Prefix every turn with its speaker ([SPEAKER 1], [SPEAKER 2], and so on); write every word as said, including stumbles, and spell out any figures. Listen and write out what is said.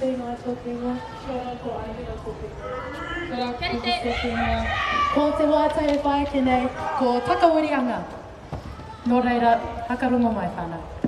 [SPEAKER 1] sei ngā tōkinga.
[SPEAKER 2] Kia ora ko Aihira Tōpinga. Kia ora kete.
[SPEAKER 1] Tōkinga. Ko te wātai e whae ki nei, ko Takawiri anga. Nō reira, hakarongo mai whānau.